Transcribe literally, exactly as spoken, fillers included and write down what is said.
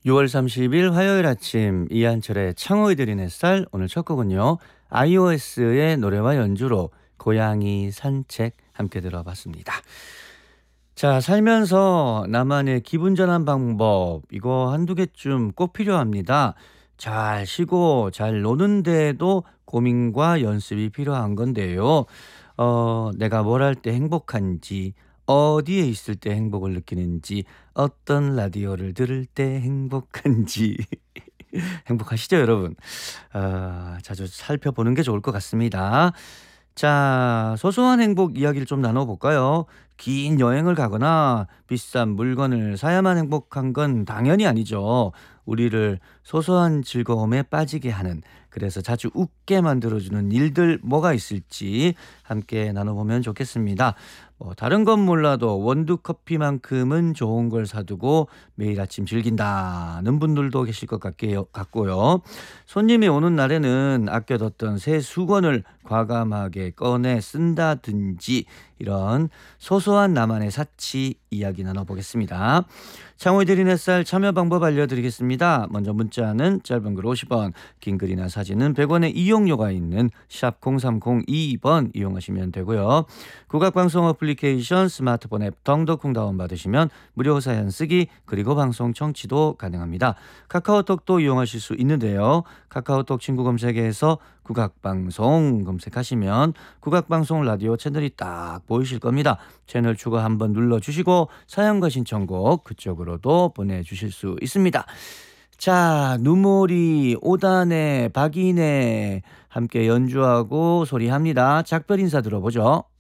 유월 삼십일 화요일 아침 이한철의 창호이 들린 햇살. 오늘 첫 곡은요, 아이오에스의 노래와 연주로 고양이 산책 함께 들어봤습니다. 자, 살면서 나만의 기분 전환 방법 이거 한두 개쯤 꼭 필요합니다. 잘 쉬고 잘 노는데도 고민과 연습이 필요한 건데요. 어, 내가 뭘 할 때 행복한지, 어디에 있을 때 행복을 느끼는지, 어떤 라디오를 들을 때 행복한지. 행복하시죠, 여러분? 아, 자주 살펴보는 게 좋을 것 같습니다. 자, 소소한 행복 이야기를 좀 나눠볼까요? 긴 여행을 가거나 비싼 물건을 사야만 행복한 건 당연히 아니죠. 우리를 소소한 즐거움에 빠지게 하는, 그래서 자주 웃게 만들어주는 일들 뭐가 있을지 함께 나눠보면 좋겠습니다. 뭐 다른 건 몰라도 원두커피만큼은 좋은 걸 사두고 매일 아침 즐긴다는 분들도 계실 것 같게요, 같고요. 손님이 오는 날에는 아껴뒀던 새 수건을 과감하게 꺼내 쓴다든지, 이런 소소한 나만의 사치 이야기 나눠보겠습니다. 창호이 드린 햇살 참여 방법 알려드리겠습니다. 먼저 문자는 짧은 글 오십 원, 긴 글이나 사진은 백 원의 이용료가 있는 샵 공삼공이 번 이용하시면 되고요. 국악방송 어플리케이션 스마트폰 앱 덩덕콩 다운받으시면 무료 사연 쓰기, 그리고 방송 청취도 가능합니다. 카카오톡도 이용하실 수 있는데요. 카카오톡 친구 검색에서 국악방송 검색하시면 국악방송 라디오 채널이 딱 보이실 겁니다. 채널 추가 한번 눌러주시고 사연과 신청곡 그쪽으로도 보내주실 수 있습니다. 자, 누모리, 오단의, 박인혜 함께 연주하고 소리합니다. 작별 인사 들어보죠.